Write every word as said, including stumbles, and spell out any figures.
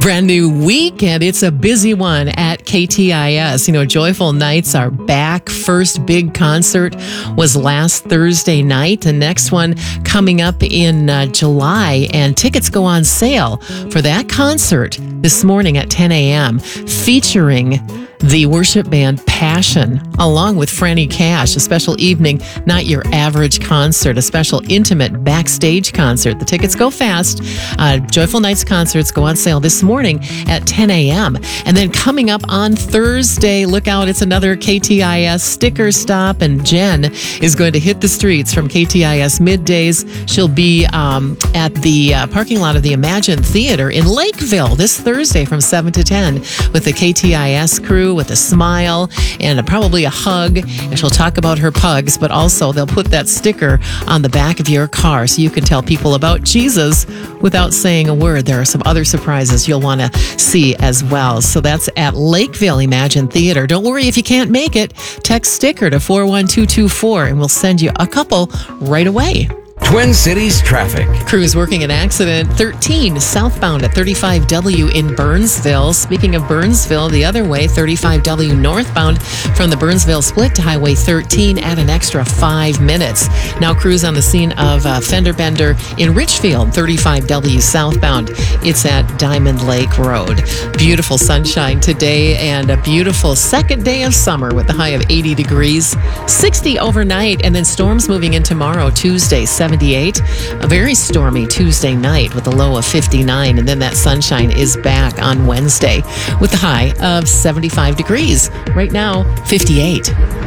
Brand new week, and it's a busy one at K T I S. You know, Joyful Nights are back. First big concert was last Thursday night. The next one coming up in uh, July, and tickets go on sale for that concert this morning at ten a.m. featuring the worship band Passion, along with Franny Cash, a special evening, not your average concert, a special intimate backstage concert. The tickets go fast. Uh, Joyful Nights concerts go on sale this morning at ten a.m. And then coming up on Thursday, look out, it's another K T I S sticker stop, and Jen is going to hit the streets from K T I S middays. She'll be um, at the uh, parking lot of the Imagine Theater in Lakeville this Thursday from seven to ten with the K T I S crew, with a smile and a, probably a hug, and she'll talk about her pugs, but also they'll put that sticker on the back of your car so you can tell people about Jesus without saying a word. There are some other surprises you'll want to see as well. So that's at Lakeville Imagine Theater. Don't worry if you can't make it. Text sticker to four one two two four and we'll send you a couple right away. Twin Cities traffic. Crews working an accident thirteen southbound at thirty-five W in Burnsville. Speaking of Burnsville, the other way, thirty-five W northbound from the Burnsville split to Highway thirteen at an extra five minutes. Now crews on the scene of a fender bender in Richfield, thirty-five W southbound. It's at Diamond Lake Road. Beautiful sunshine today and a beautiful second day of summer with the high of eighty degrees, sixty overnight, and then storms moving in tomorrow, Tuesday, seventy-eight. A very stormy Tuesday night with a low of fifty-nine, and then that sunshine is back on Wednesday with the high of seventy-five degrees. Right now, fifty-eight.